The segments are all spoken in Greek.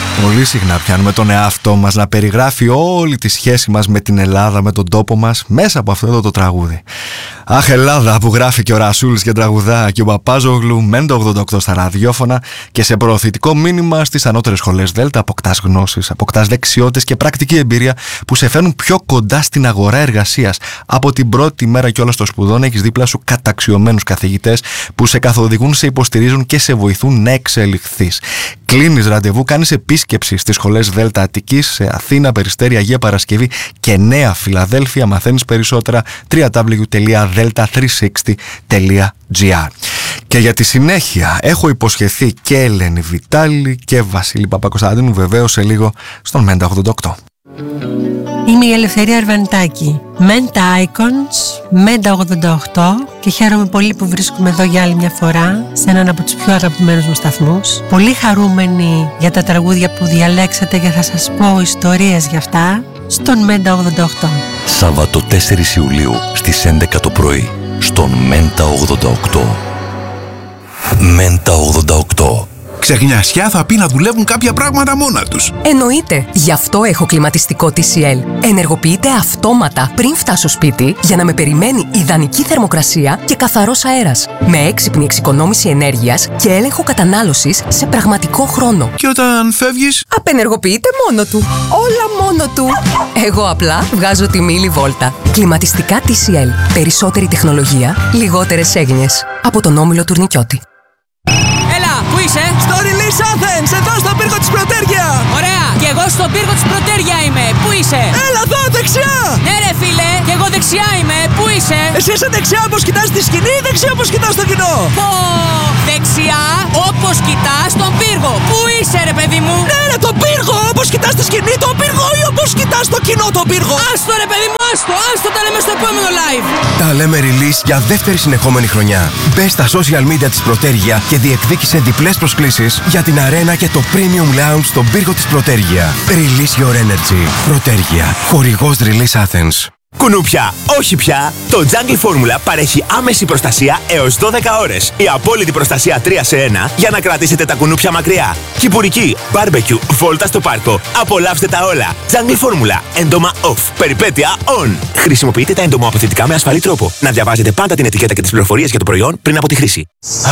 Πολύ συχνά πιάνουμε τον εαυτό μας να περιγράφει όλη τη σχέση μας με την Ελλάδα, με τον τόπο μας, μέσα από αυτό το τραγούδι. Αχ, Ελλάδα, που γράφει και ο Ρασούλης και τραγουδά, και ο Παπάζογλου, Μέντα 88 στα ραδιόφωνα, και σε προωθητικό μήνυμα στις ανώτερες σχολές Δέλτα αποκτάς γνώσεις, αποκτάς δεξιότητες και πρακτική εμπειρία που σε φέρνουν πιο κοντά στην αγορά εργασίας. Από την πρώτη μέρα κιόλας των σπουδών έχεις δίπλα σου καταξιωμένους καθηγητές που σε καθοδηγούν, σε υποστηρίζουν και σε βοηθούν να εξελιχθείς. Κλείνεις ραντεβού, κάνεις επίσκεψη στις σχολές Δέλτα Αττικής, σε Αθήνα, Περιστέρι, Αγία Παρασκευή και Νέα Φιλαδέλφια. Μαθαίνεις περισσότερα www.delta360.gr. Και για τη συνέχεια έχω υποσχεθεί και Ελένη Βιτάλη και Βασίλη Παπακοσταντίνου, βεβαίως σε λίγο στον Μέντα 88. Είμαι η Ελευθερία Αρβανιτάκη, Μέντα Icons, Μέντα 88, και χαίρομαι πολύ που βρίσκομαι εδώ για άλλη μια φορά σε έναν από τους πιο αγαπημένους μου σταθμούς. Πολύ χαρούμενη για τα τραγούδια που διαλέξατε και θα σας πω ιστορίες για αυτά στον Μέντα 88. Σάββατο 4 Ιουλίου στις 11 το πρωί στον Μέντα 88. Μέντα 88. Ξεχνιασιά θα πει να δουλεύουν κάποια πράγματα μόνα τους. Εννοείται. Γι' αυτό έχω κλιματιστικό TCL. Ενεργοποιείται αυτόματα πριν φτάσω σπίτι για να με περιμένει ιδανική θερμοκρασία και καθαρός αέρας. Με έξυπνη εξοικονόμηση ενέργειας και έλεγχο κατανάλωσης σε πραγματικό χρόνο. Και όταν φεύγεις, απενεργοποιείται μόνο του. Όλα μόνο του. Εγώ απλά βγάζω τη μίλη βόλτα. Κλιματιστικά TCL. Περισσότερη τεχνολογία, λιγότερες έγνοιες. Από τον Όμιλο Τουρνικιώτη. Πού είσαι? Στο Release Athens, εδώ στον πύργο της Πρωτέρια. Ωραία, και εγώ στον πύργο της Πρωτέρια είμαι. Πού είσαι? Έλα εδώ, δεξιά. Ναι ρε φίλε, και εγώ δεξιά είμαι. Πού είσαι? Εσύ είσαι δεξιά όπως κοιτάς τη σκηνή ή δεξιά όπως κοιτάς το κοινό? Πω, δεξιά όπως κοιτάς τον πύργο. Πού είσαι ρε παιδί μου? Ναι ρε, τον πύργο, όπως κοιτάς τη σκηνή τον πύργο ή όπως κοιτάς το κοινό τον πύργο? Άστο ρε παιδί μου, άστο, τα λέμε στο επόμενο live. Τα λέμε Release για δεύτερη συνεχόμενη χρονιά. Μπες στα social media της Πρωτέρια και διεκδίκησε διπλές προσκλήσεις για την αρένα και το Premium Lounge στον πύργο της Πρωτέρια. Release your energy. Πρωτέρια. Χορηγός Release Athens. Κουνούπια, όχι πια! Το Jungle Formula παρέχει άμεση προστασία έως 12 ώρες. Η απόλυτη προστασία 3 σε 1 για να κρατήσετε τα κουνούπια μακριά. Κυπουρική, barbecue, βόλτα στο πάρκο. Απολαύστε τα όλα. Jungle Formula. Έντομα off. Περιπέτεια on. Χρησιμοποιείτε τα εντομοαποθετικά με ασφαλή τρόπο. Να διαβάζετε πάντα την ετικέτα και τις πληροφορίες για το προϊόν πριν από τη χρήση.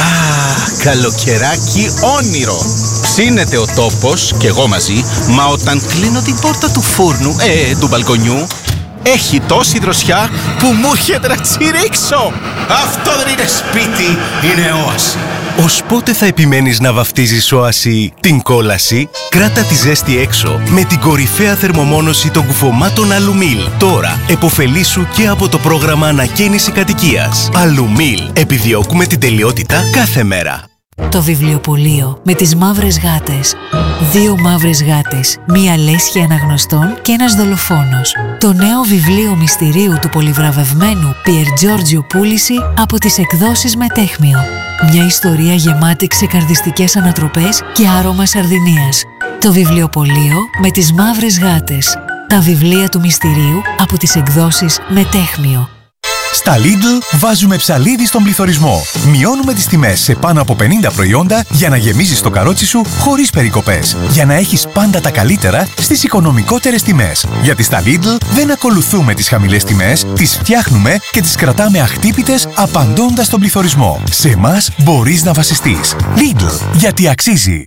Καλοκαιράκι όνειρο. Ψήνεται ο τόπος και εγώ μαζί, μα όταν κλείνω την πόρτα του φούρνου, του μπαλκονιού, έχει τόση δροσιά που μου έρχεται να τσιρίξω. Αυτό δεν είναι σπίτι, είναι όαση. Ως πότε θα επιμένεις να βαφτίζεις όαση την κόλαση? Κράτα τη ζέστη έξω με την κορυφαία θερμομόνωση των κουφωμάτων Αλουμίλ. Τώρα επωφελήσου και από το πρόγραμμα ανακαίνιση κατοικίας. Αλουμίλ. Επιδιώκουμε την τελειότητα κάθε μέρα. Το βιβλιοπωλείο με τις μαύρες γάτες. 2 μαύρες γάτες, 1 λέσχη αναγνωστών και ένας δολοφόνος. Το νέο βιβλίο μυστηρίου του πολυβραβευμένου Πιερ Τζόρτζιο Πούληση από τις εκδόσεις Μετέχμιο. Μια ιστορία γεμάτη ξεκαρδιστικές ανατροπές και άρωμα σαρδινίας. Το βιβλιοπωλείο με τις μαύρες γάτες. Τα βιβλία του μυστηρίου από τις εκδόσεις Μετέχμιο. Στα Lidl βάζουμε ψαλίδι στον πληθωρισμό. Μειώνουμε τις τιμές σε πάνω από 50 προϊόντα για να γεμίζεις το καρότσι σου χωρίς περικοπές. Για να έχεις πάντα τα καλύτερα στις οικονομικότερες τιμές. Γιατί στα Lidl δεν ακολουθούμε τις χαμηλές τιμές, τις φτιάχνουμε και τις κρατάμε αχτύπητες απαντώντας στον πληθωρισμό. Σε εμάς μπορείς να βασιστείς. Lidl, γιατί αξίζει.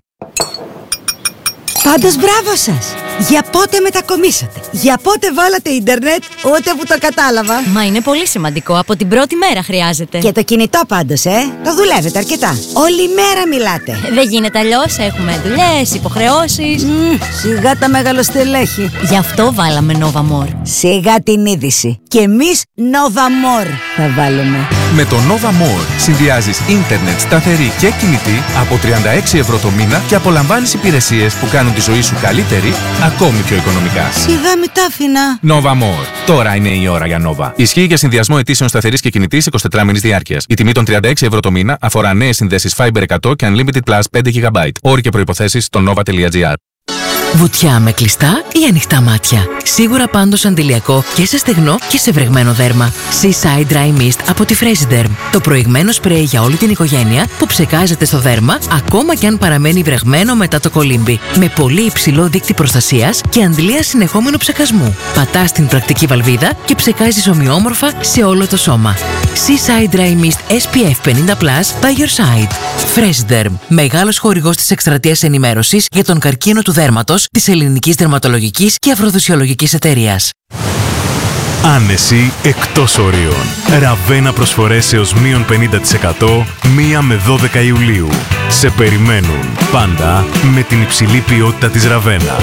Πάντως μπράβο σας! Για πότε μετακομίσατε? Για πότε βάλατε ίντερνετ? Ούτε που το κατάλαβα. Μα είναι πολύ σημαντικό, από την πρώτη μέρα χρειάζεται. Και το κινητό πάντως, το δουλεύετε αρκετά. Όλη μέρα μιλάτε. Δεν γίνεται αλλιώς, έχουμε δουλειές, υποχρεώσεις. Σιγά τα μεγαλοστελέχη. Γι' αυτό βάλαμε Nova More. Σιγά την είδηση. Και εμείς Nova More θα βάλουμε. Με το Nova More συνδυάζεις ίντερνετ σταθερή και κινητή από 36 ευρώ το μήνα και απολαμβάνεις υπηρεσίες που κάνουν τη ζωή σου καλύτερη, ακόμη πιο οικονομικά. Σιγά μην τα άφηνα. Nova More. Τώρα είναι η ώρα για Nova. Ισχύει για συνδυασμό αιτήσεων σταθερής και κινητής 24 μήνες διάρκειας. Η τιμή των 36 ευρώ το μήνα αφορά νέες συνδέσεις Fiber 100 και Unlimited Plus 5 GB. Όροι και προϋποθέσεις στο nova.gr. Βουτιά με κλειστά ή ανοιχτά μάτια. Σίγουρα πάντως αντιλιακό και σε στεγνό και σε βρεγμένο δέρμα. Seaside Dry Mist από τη Fresiderm. Το προηγμένο σπρέι για όλη την οικογένεια που ψεκάζεται στο δέρμα ακόμα και αν παραμένει βρεγμένο μετά το κολύμπι. Με πολύ υψηλό δείκτη προστασίας και αντλία συνεχόμενου ψεκασμού. Πατάς την πρακτική βαλβίδα και ψεκάζεις ομοιόμορφα σε όλο το σώμα. Seaside Dry Mist SPF 50+ by your side. Fresiderm. Μεγάλος χορηγός της εκστρατείας ενημέρωσης για τον καρκίνο του δέρματος της Ελληνικής Δερματολογικής και Αφροδισιολογικής Εταιρείας. Άνεση εκτός ορίων. Ραβένα προσφορές έως μείον 50% 1 με 12 Ιουλίου. Σε περιμένουν πάντα με την υψηλή ποιότητα της Ραβένα.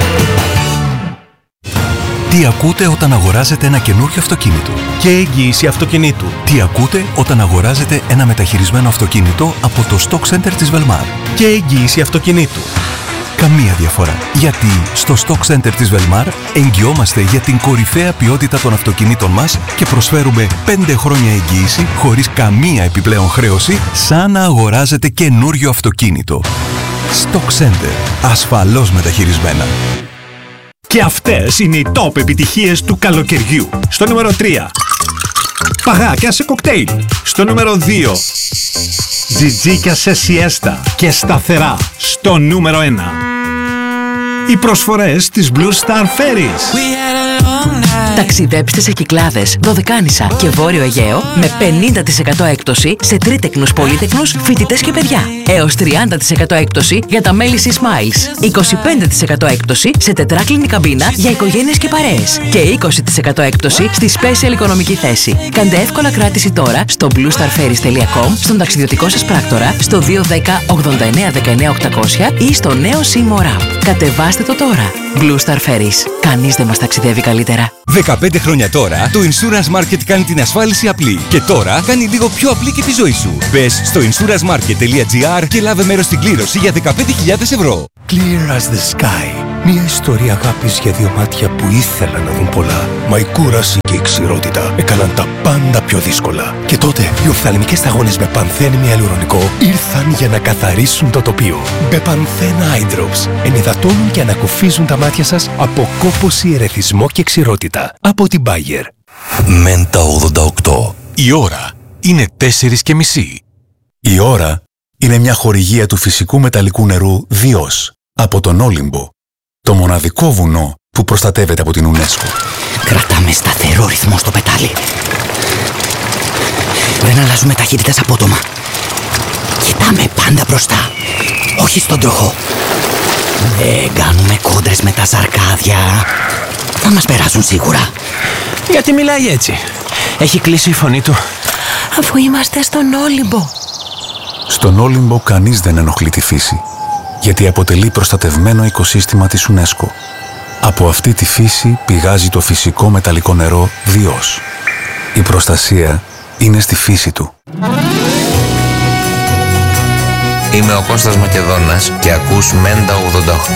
Τι ακούτε όταν αγοράζετε ένα καινούριο αυτοκίνητο? Και εγγύηση αυτοκινήτου. Τι ακούτε όταν αγοράζετε ένα μεταχειρισμένο αυτοκίνητο από το Stock Center της Velmar? Και εγγύηση αυτοκινήτου. Καμία διαφορά. Γιατί στο Stock Center της Velmar εγγυόμαστε για την κορυφαία ποιότητα των αυτοκινήτων μας και προσφέρουμε 5 χρόνια εγγύηση χωρίς καμία επιπλέον χρέωση, σαν να αγοράζετε καινούριο αυτοκίνητο. Stock Center. Ασφαλώς μεταχειρισμένα. Και αυτές είναι οι top επιτυχίες του καλοκαιριού. Στο νούμερο 3. Παγάκια σε κοκτέιλ. Στο νούμερο 2. Τζιτζίκια σε σιέστα και σταθερά. Στο νούμερο 1. Οι προσφορές της Blue Star Ferries. Ταξιδέψτε σε Κυκλάδες, Δωδεκάνησα και Βόρειο Αιγαίο με 50% έκπτωση σε τρίτεκνους, πολύτεκνους, φοιτητές και παιδιά. Έως 30% έκπτωση για τα μέλη Sea Smiles. 25% έκπτωση σε τετράκλινη καμπίνα για οικογένειες και παρέες. Και 20% έκπτωση στη Special οικονομική θέση. Κάντε εύκολα κράτηση τώρα στο bluestarferries.com, στον ταξιδιωτικό σας πράκτορα, στο 210 89 19 800 ή στο νέο SIM App. Κατεβάστε το τώρα. Blue Star Ferries. Κανείς δεν μας ταξιδεύει καλύτερα. 15 χρόνια τώρα, το Insurance Market κάνει την ασφάλιση απλή. Και τώρα κάνει λίγο πιο απλή και τη ζωή σου. Μπες στο insurancemarket.gr και λάβε μέρος στην κλήρωση για 15.000 ευρώ. Clear as the sky. Μια ιστορία αγάπης για δύο μάτια που ήθελαν να δουν πολλά. Μα η κούραση και η ξηρότητα έκαναν τα πάντα πιο δύσκολα. Και τότε οι οφθαλμικές σταγόνες με πανθένη αλουρονικό ήρθαν για να καθαρίσουν το τοπίο. Μπεπανθένα Eye Drops ενυδατώνουν και ανακουφίζουν τα μάτια σας από κόπωση, ερεθισμό και ξηρότητα. Από την Bayer. Μέντα 88. Η ώρα είναι 4:30. Η ώρα είναι μια χορηγία του φυσικού μεταλλικού νερού Διός από τον Όλυμπο, το μοναδικό βουνό που προστατεύεται από την UNESCO. Κρατάμε σταθερό ρυθμό στο πετάλι. Δεν αλλάζουμε ταχύτητες απότομα. Κοιτάμε πάντα μπροστά, όχι στον τροχό. Δεν κάνουμε κόντρες με τα ζαρκάδια. Θα μας περάσουν σίγουρα. Γιατί μιλάει έτσι? Έχει κλείσει η φωνή του. Αφού είμαστε στον Όλυμπο. Στον Όλυμπο κανείς δεν ενοχλεί τη φύση, γιατί αποτελεί προστατευμένο οικοσύστημα της UNESCO. Από αυτή τη φύση πηγάζει το φυσικό μεταλλικό νερό Διός. Η προστασία είναι στη φύση του. Είμαι ο Κώστας Μακεδόνας και ακούς Μέντα 88.